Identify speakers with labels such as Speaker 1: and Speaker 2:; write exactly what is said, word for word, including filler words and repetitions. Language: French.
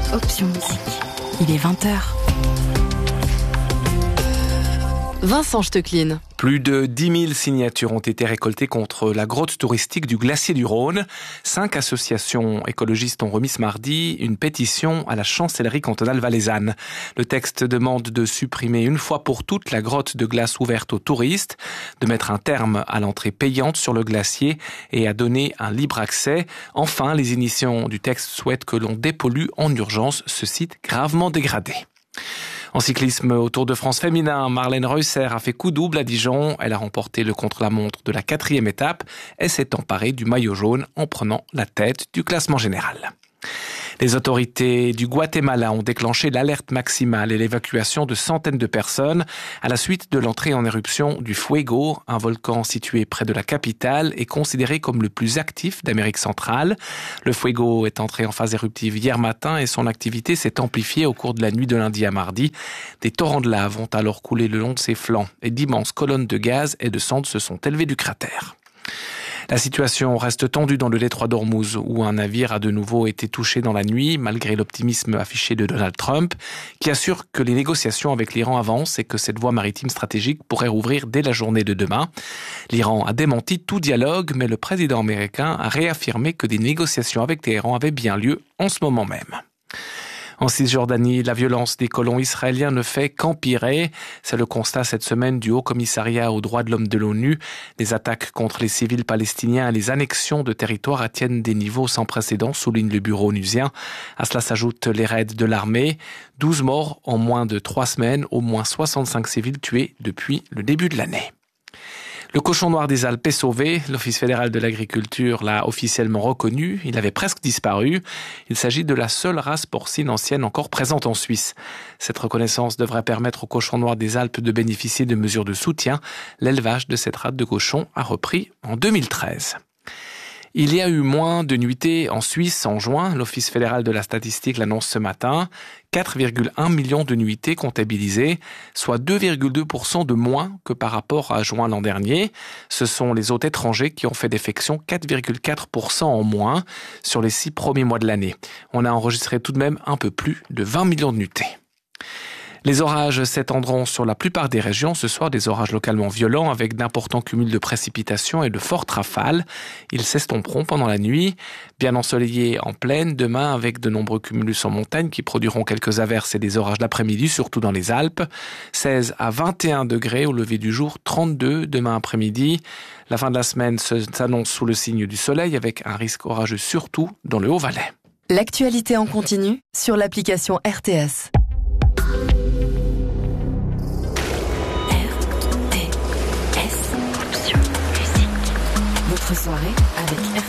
Speaker 1: Option musique. Il est vingt heures. Vincent Stecklin.
Speaker 2: Plus de dix mille signatures ont été récoltées contre la grotte touristique du glacier du Rhône. Cinq associations écologistes ont remis ce mardi une pétition à la chancellerie cantonale valaisanne. Le texte demande de supprimer une fois pour toutes la grotte de glace ouverte aux touristes, de mettre un terme à l'entrée payante sur le glacier et à donner un libre accès. Enfin, les initiants du texte souhaitent que l'on dépollue en urgence ce site gravement dégradé. En cyclisme, au Tour de France féminin, Marlène Reusser a fait coup double à Dijon. Elle a remporté le contre-la-montre de la quatrième étape et s'est emparée du maillot jaune en prenant la tête du classement général. Les autorités du Guatemala ont déclenché l'alerte maximale et l'évacuation de centaines de personnes à la suite de l'entrée en éruption du Fuego, un volcan situé près de la capitale et considéré comme le plus actif d'Amérique centrale. Le Fuego est entré en phase éruptive hier matin et son activité s'est amplifiée au cours de la nuit de lundi à mardi. Des torrents de lave ont alors coulé le long de ses flancs et d'immenses colonnes de gaz et de cendres se sont élevées du cratère. La situation reste tendue dans le détroit d'Ormuz, où un navire a de nouveau été touché dans la nuit, malgré l'optimisme affiché de Donald Trump, qui assure que les négociations avec l'Iran avancent et que cette voie maritime stratégique pourrait rouvrir dès la journée de demain. L'Iran a démenti tout dialogue, mais le président américain a réaffirmé que des négociations avec Téhéran avaient bien lieu en ce moment même. En Cisjordanie, la violence des colons israéliens ne fait qu'empirer. C'est le constat cette semaine du Haut Commissariat aux droits de l'homme de l'ONU. Les attaques contre les civils palestiniens et les annexions de territoires atteignent des niveaux sans précédent, souligne le bureau onusien. À cela s'ajoutent les raids de l'armée. douze morts en moins de trois semaines, au moins soixante-cinq civils tués depuis le début de l'année. Le cochon noir des Alpes est sauvé. L'Office fédéral de l'agriculture l'a officiellement reconnu. Il avait presque disparu. Il s'agit de la seule race porcine ancienne encore présente en Suisse. Cette reconnaissance devrait permettre au cochon noir des Alpes de bénéficier de mesures de soutien. L'élevage de cette race de cochon a repris en deux mille treize. Il y a eu moins de nuitées en Suisse en juin. L'Office fédéral de la statistique l'annonce ce matin. quatre virgule un millions de nuitées comptabilisées, soit deux virgule deux pour cent de moins que par rapport à juin l'an dernier. Ce sont les hôtes étrangers qui ont fait défection, quatre virgule quatre pour cent en moins sur les six premiers mois de l'année. On a enregistré tout de même un peu plus de vingt millions de nuitées. Les orages s'étendront sur la plupart des régions ce soir, des orages localement violents avec d'importants cumuls de précipitations et de fortes rafales. Ils s'estomperont pendant la nuit, bien ensoleillés en plaine demain avec de nombreux cumulus en montagne qui produiront quelques averses et des orages l'après-midi, surtout dans les Alpes. seize à vingt et un degrés au lever du jour, trente-deux demain après-midi. La fin de la semaine s'annonce sous le signe du soleil avec un risque orageux surtout dans le Haut-Valais.
Speaker 1: L'actualité en continu sur l'application R T S. Votre soirée avec R T S.